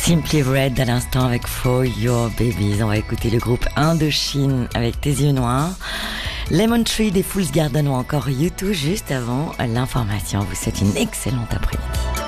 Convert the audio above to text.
Simply Red à l'instant avec For Your Babies. On va écouter le groupe Indochine avec Tes yeux noirs. Lemon Tree des Fools Garden ou encore U2 juste avant l'information. Vous souhaite une excellente après-midi.